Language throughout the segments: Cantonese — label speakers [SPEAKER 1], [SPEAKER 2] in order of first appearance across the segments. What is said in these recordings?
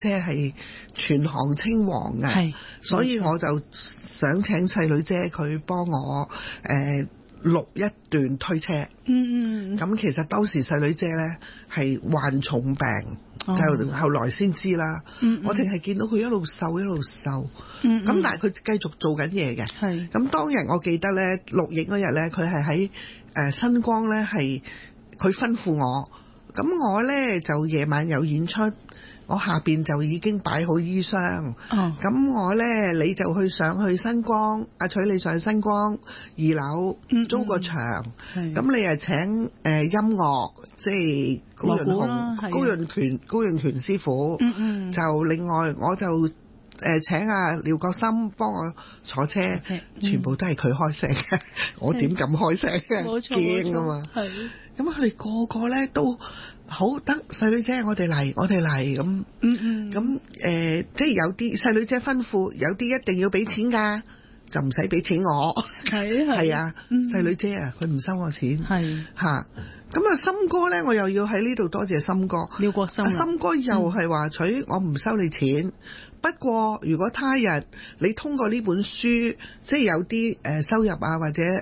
[SPEAKER 1] 係全行稱王嘅，所以我就想請細女姐佢幫我錄一段推車。咁其實當時細女姐咧係患重病，就後來先知啦。我淨係見到佢一路瘦一路瘦，咁但係佢繼續做緊嘢嘅。咁當日我記得咧錄影嗰日咧，佢係喺新光咧，係佢吩咐我，咁我咧就夜晚有演出。我下邊就已經擺好衣箱，咁我咧你就上去新光，阿取你上去新光2樓租個場，咁你又請音樂，即係高潤權師傅，就另外我就請阿廖國森幫我坐車，全部都係佢開聲嘅，我點敢開聲嘅？驚啊嘛！咁佢哋個個咧都好得，細女姐我哋嚟咁，咁即係有啲細女姐吩咐，有啲一定要俾錢㗎，就唔使俾錢我。係啊，細女姐啊，佢唔收我錢。嚇，咁啊，森哥咧，我又要喺呢度多謝森哥。廖國森。森哥又係話取我唔收你錢。不過如果他日你通過呢本書，即係有啲收入啊，或者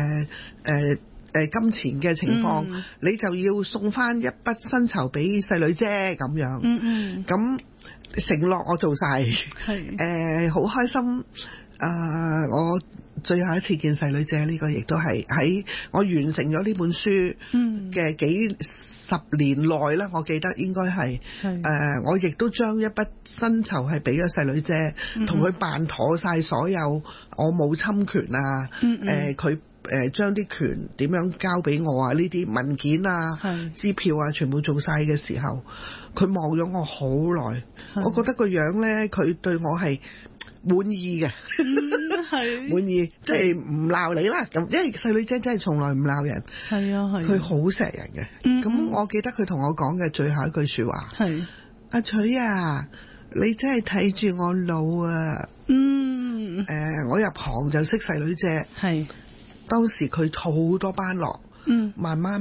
[SPEAKER 1] 金錢嘅情況，你就要送翻一筆薪酬俾細女姐咁樣。咁承諾我做晒，好開心。我最後一次見細女姐呢個，亦都係喺我完成咗呢本書嘅幾十年內啦。我記得應該係我亦都將一筆薪酬係俾咗細女姐，同佢辦妥晒所有我冇侵權啊，佢將啲權點樣交俾我啊，呢啲文件啊、支票啊，全部做晒嘅時候，佢望咗我好耐，我覺得個樣咧，佢對我係滿意嘅，滿意，即係唔鬧你啦。咁因為細女姐真係從來唔鬧人，佢好錫人嘅。咁我記得佢同我講嘅最後一句說話，阿取啊，你真係睇住我老啊。我入行就識細女姐，當時佢好多班落，慢慢，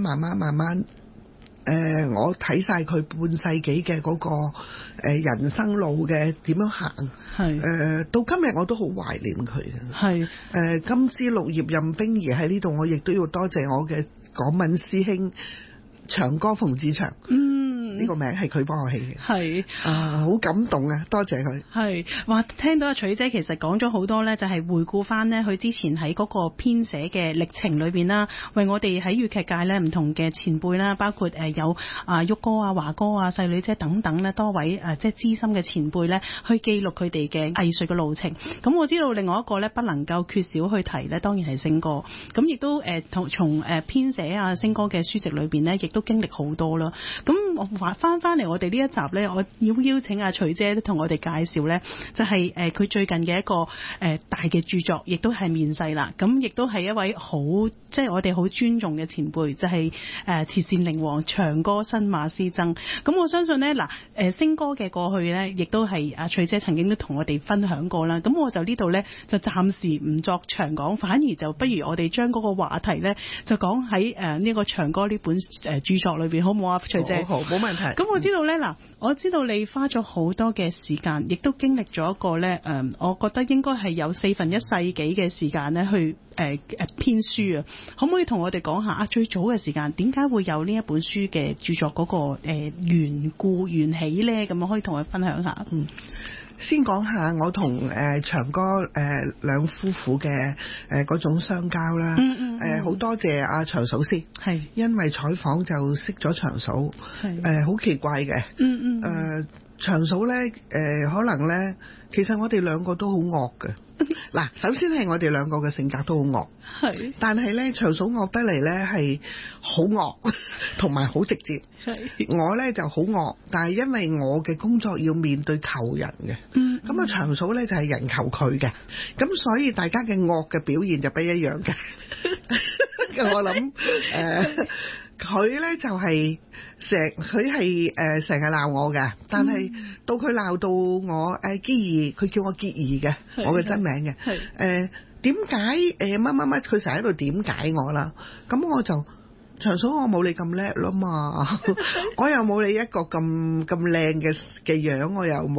[SPEAKER 1] 我睇晒佢半世紀嘅嗰個人生路嘅點樣行，到今日我都好懷念佢嘅。金枝綠葉任冰兒喺呢度，我亦都要多謝我嘅港文師兄長哥馮志祥。呢個名係佢幫我起嘅，好感動啊！多謝佢。
[SPEAKER 2] 話聽到阿取姐其實講咗好多咧，就係回顧翻咧佢之前喺嗰個編寫嘅歷程裏邊啦，為我哋喺粵劇界咧唔同嘅前輩啦，包括有旭哥啊、華哥啊、細女姐等等咧多位即係資深嘅前輩咧，去記錄佢哋嘅藝術嘅路程。咁我知道另外一個咧不能夠缺少去提咧，當然係星哥。咁亦都從編寫啊星哥嘅書籍裏邊咧，亦都經歷好多啦。咁我話翻嚟我哋呢一集咧，我要邀請阿取姐同我哋介紹咧，就係佢最近嘅一個大嘅著作，亦都係面世啦。咁亦都係一位好即係我哋好尊重嘅前輩，就係慈善靈王長歌新馬師曾。咁我相信咧星哥嘅過去咧，亦都係阿取姐曾經都同我哋分享過啦。咁我就呢度咧就暫時唔作長講，反而就不如我哋將嗰個話題咧就講喺呢個長歌呢本著作裏邊，好唔好啊？取姐，
[SPEAKER 1] 好，冇問題。
[SPEAKER 2] 咁我知道咧我知道你花咗好多嘅時間，亦都經歷咗一個咧我覺得應該係有4分1世紀嘅時間咧去編書啊。可唔可以同我哋講下最早嘅時間點解會有呢一本書嘅著作嗰個緣起咧？咁可以同我分享下。
[SPEAKER 1] 先講下我同長哥兩夫婦嘅嗰種相交啦。好多謝阿長嫂先，因為採訪就識咗長嫂。好奇怪嘅。長嫂咧可能咧，其實我哋兩個都好惡嘅。嗱，首先係我哋兩個嘅性格都好惡，但係咧長嫂惡得嚟咧係好惡，同埋好直接。我咧就好惡，但係因為我嘅工作要面對求人嘅，咁長嫂咧就係人求佢嘅，咁所以大家嘅惡嘅表現就不一樣嘅。我諗佢咧就係成日鬧我嘅，但係到佢鬧到我結兒，佢叫我結兒嘅，我嘅真名嘅。點解乜佢成日喺度點解我啦？咁我就長嫂，我冇你咁叻啦嘛，我又冇你一個咁靚嘅樣，我又冇